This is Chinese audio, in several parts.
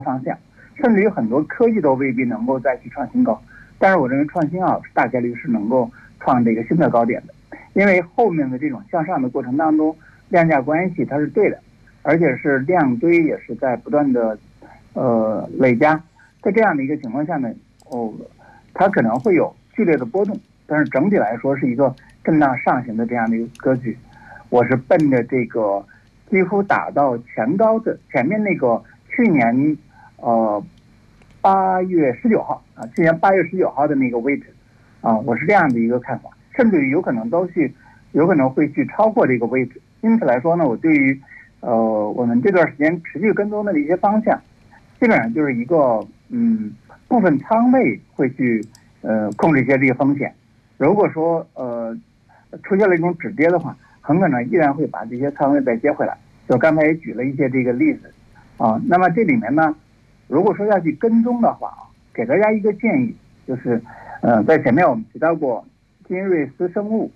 方向，甚至于很多科技都未必能够再去创新高。但是我认为创新大概率是能够创这个新的高点的，因为后面的这种向上的过程当中，量价关系它是对的，而且是量堆也是在不断的累加。在这样的一个情况下呢，它可能会有剧烈的波动，但是整体来说是一个震荡上行的这样的一个格局。我是奔着这个几乎打到前高的前面那个去年8月19号去年8月19号的那个位置我是这样的一个看法，甚至于有可能会去超过这个位置。因此来说呢，我对于我们这段时间持续跟踪的一些方向，基本上就是一个部分仓位会去控制一些这个风险。如果说出现了一种止跌的话，很可能依然会把这些仓位再接回来。就刚才也举了一些这个例子那么这里面呢，如果说要去跟踪的话给大家一个建议，就是在前面我们提到过金瑞斯生物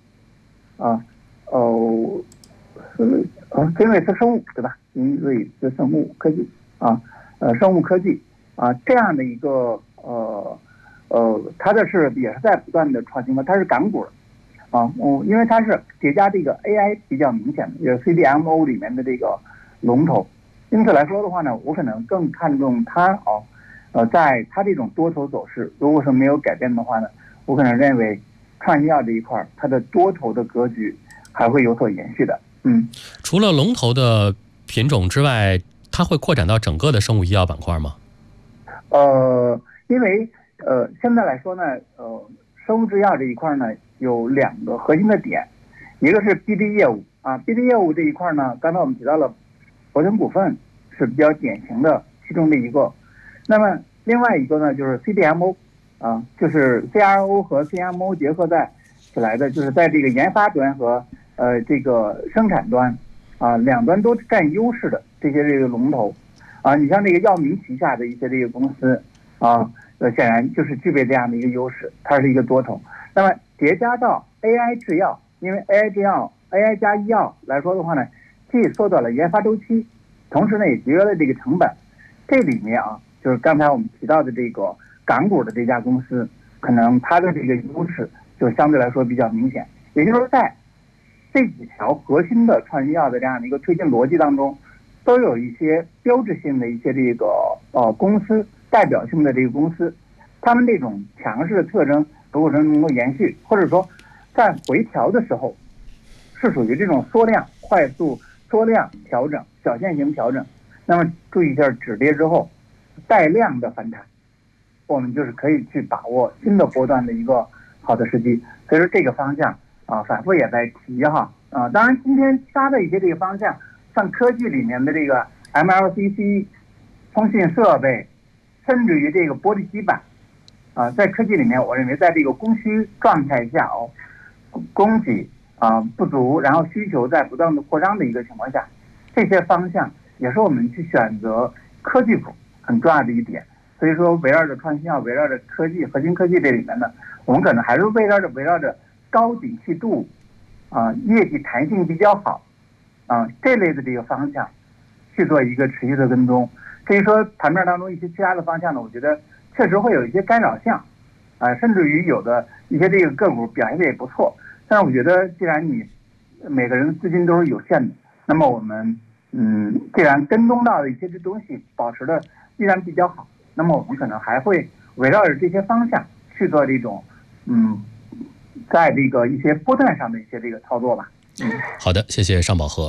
金瑞斯生物对吧？金瑞斯生物科技生物科技这样的一个它的也是在不断的创新的，它是港股的因为它是叠加这个 AI 比较明显的，也是 CDMO 里面的这个龙头。因此来说的话呢，我可能更看重它在它这种多头走势，如果说没有改变的话呢，我可能认为创新药这一块它的多头的格局还会有所延续的。 除了龙头的品种之外，它会扩展到整个的生物医药板块吗？ 因为现在来说呢，生物制药这一块呢有2个核心的点，一个是 BD 业务BD 业务这一块呢，刚才我们提到了博腾股份是比较典型的其中的一个。那么另外一个呢就是 CDMO 就是 CRO 和 CMO 结合起来的，就是在这个研发端和这个生产端两端都占优势的这个龙头你像这个药明旗下的一些这个公司显然就是具备这样的一个优势，它是一个多头。那么叠加到 AI 制药，因为 AI 加医药来说的话呢，既缩短了研发周期，同时呢也节约了这个成本。这里面就是刚才我们提到的这个港股的这家公司，可能它的这个优势就相对来说比较明显。也就是说，在这几条核心的创新药的这样的一个推进逻辑当中，都有一些标志性的一些这个公司，代表性的这个公司，他们这种强势的特征如果说能够延续，或者说在回调的时候是属于这种快速缩量调整、小线型调整，那么注意一下止跌之后带量的反弹，我们就是可以去把握新的波段的一个好的时机。所以说这个方向反复也在提当然今天其他的一些这个方向，像科技里面的这个 MLCC、通信设备，甚至于这个玻璃基板在科技里面，我认为在这个供需状态下供给不足，然后需求在不断的扩张的一个情况下，这些方向也是我们去选择科技股很重要的一点。所以说围绕着创新药，围绕着科技核心科技这里面呢，我们可能还是围绕着高景气度业绩弹性比较好这类的这个方向去做一个持续的跟踪。至于说盘面当中一些其他的方向呢，我觉得确实会有一些干扰项甚至于有的一些这个个股表现的也不错。但是我觉得既然你每个人的资金都是有限的，那么我们既然跟踪到的一些这东西保持的依然比较好，那么我们可能还会围绕着这些方向去做这种在这个一些波段上的一些这个操作吧。 好的，谢谢尚宝和。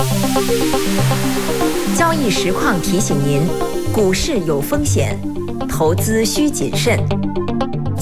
交易实况提醒您，股市有风险，投资需谨慎。